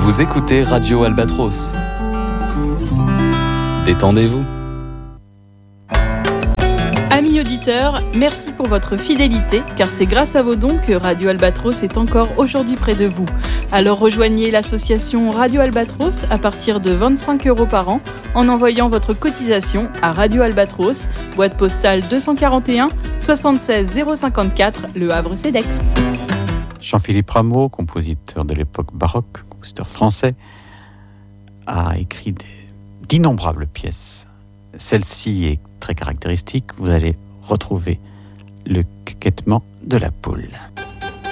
Vous écoutez Radio Albatros. Détendez-vous. Amis auditeurs, merci pour votre fidélité, car c'est grâce à vos dons que Radio Albatros est encore aujourd'hui près de vous. Alors rejoignez l'association Radio Albatros à partir de 25 € par an en envoyant votre cotisation à Radio Albatros, boîte postale 241 76 054, Le Havre-Cedex. Jean-Philippe Rameau, compositeur de l'époque baroque, compositeur français, a écrit d'innombrables pièces. Celle-ci est très caractéristique. Vous allez retrouver le quéquettement de la poule.